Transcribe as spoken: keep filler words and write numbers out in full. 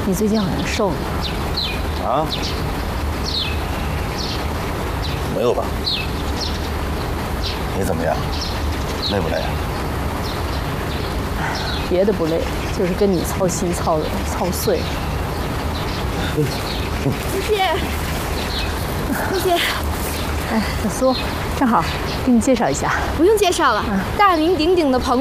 你最近好像瘦了。 啊？没有吧？你怎么样？累不累啊？ 别的不累，就是跟你操心操的操碎。 苏姐，苏姐， 哎，小苏，正好给你介绍一下。 不用介绍了，大名鼎鼎的彭